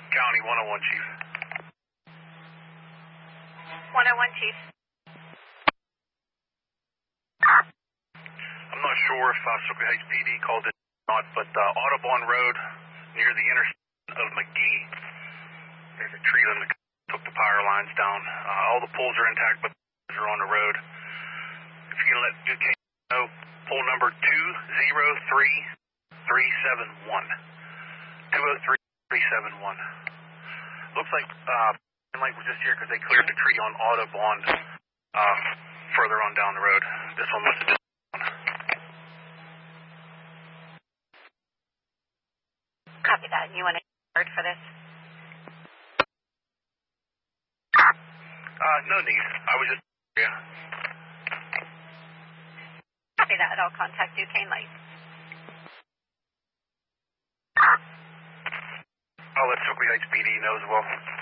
County 101, Chief. 101, Chief. I'm not sure if Succoth Heights PD called it or not, but Audubon Road near the intersection of McGee, there's a tree that took the power lines down. All the poles are intact, but the are on the road. If you can let Duquesne know, pole number 203371. 203371. Looks like light was just here because they cleared the tree on Audubon further on down the road. This one must have been on. Copy that. You want a word for this? No need. I was just, yeah. Copy that. I'll contact Duquesne Light. I'll let Succoth Heights PD know as well.